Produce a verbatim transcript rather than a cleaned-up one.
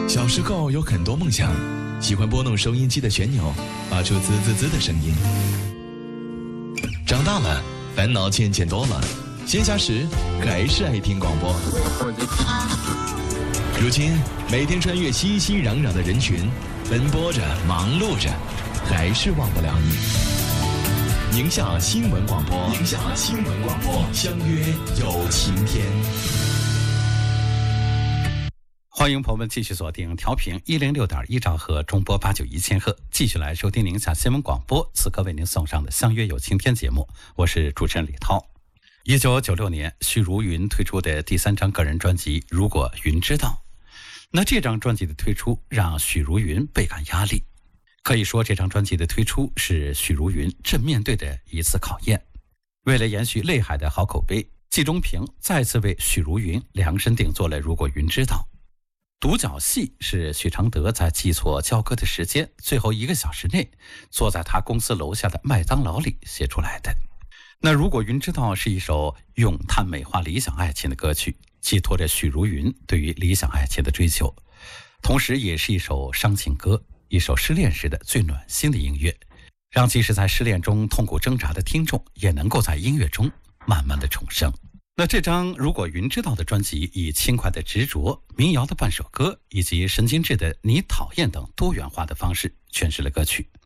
小时候有很多梦想，喜欢拨弄收音机的旋钮，发出滋滋滋的声音。长大了，烦恼渐渐多了，闲暇时还是爱听广播。如今，每天穿越熙熙攘攘的人群，奔波着，忙碌着，还是忘不了你。宁夏新闻广播，宁夏新闻广播，相约有晴天。 欢迎朋友们继续锁定调频一零六点一兆赫中波八九一千赫，继续来收听宁夏新闻广播此刻为您送上的相约有晴天节目，我是主持人李涛。一九九六年，许茹芸推出的第三张个人专辑《如果云知道》，那这张专辑的推出让许茹芸倍感压力，可以说这张专辑的推出是许茹芸正面对的一次考验。为了延续泪海的好口碑，季中平再次为许茹芸量身定做了《如果云知道》。独角戏是许常德在记错交歌的时间最后一个小时内，坐在他公司楼下的麦当劳里写出来的。那如果云知道是一首咏叹美化理想爱情的歌曲，寄托着许茹芸对于理想爱情的追求，同时也是一首伤情歌，一首失恋时的最暖心的音乐，让即使在失恋中痛苦挣扎的听众也能够在音乐中慢慢的重生。那这张如果云知道的专辑以轻快的执着、民谣的半首歌以及神经质的你讨厌等多元化的方式诠释了歌曲。